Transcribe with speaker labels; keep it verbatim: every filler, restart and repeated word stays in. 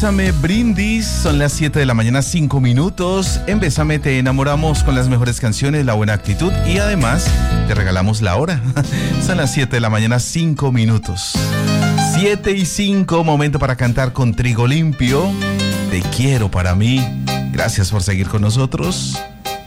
Speaker 1: Bésame Brindis, son las siete de la mañana, cinco minutos. En Bésame te enamoramos con las mejores canciones, la buena actitud y además te regalamos la hora. Son las siete de la mañana, cinco minutos. siete y cinco, momento para cantar con Trigo Limpio. Te quiero para mí. Gracias por seguir con nosotros.